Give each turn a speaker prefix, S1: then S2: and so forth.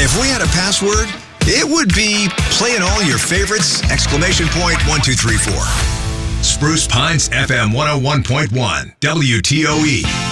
S1: If we had a password, it would be playing all your favorites, ! 1234. Spruce Pines FM 101.1, WTOE.